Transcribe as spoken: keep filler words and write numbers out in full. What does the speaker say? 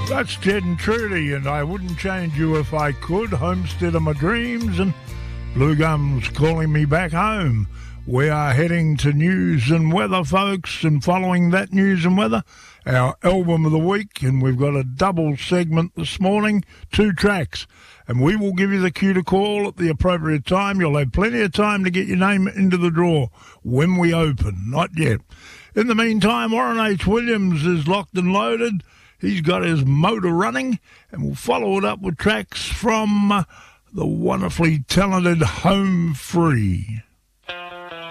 That's Ted and Trudy, and I wouldn't change you if I could. Homestead of my dreams, and Blue Gums calling me back home. We are heading to news and weather, folks, and following that news and weather, our album of the week, and we've got a double segment this morning, two tracks, and we will give you the cue to call at the appropriate time. You'll have plenty of time to get your name into the draw when we open, not yet. In the meantime, Warren H. Williams is locked and loaded. He's got his motor running, and we'll follow it up with tracks from uh, the wonderfully talented Home Free.